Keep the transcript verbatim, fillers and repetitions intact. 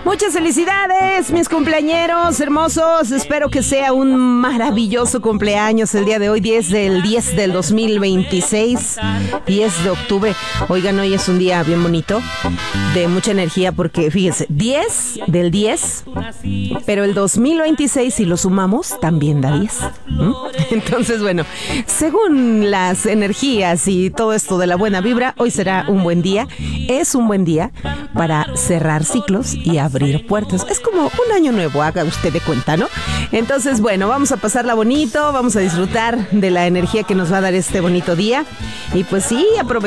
Muchas felicidades, mis cumpleañeros hermosos. Espero que sea un maravilloso cumpleaños el día de hoy, diez del diez del dos mil veintiséis, diez de octubre. Oigan, hoy es un día bien bonito, de mucha energía, porque fíjense, diez del diez, pero el dos mil veintiséis, si lo sumamos, también da diez. ¿Mm? Entonces, bueno, según las energías y todo esto de la buena vibra, hoy será un buen día. Es un buen día para cerrar ciclos y abrir puertas. Es como un año nuevo, haga usted de cuenta, ¿no? Entonces, bueno, vamos a pasarla bonito, vamos a disfrutar de la energía que nos va a dar este bonito día. Y pues sí, aprovechar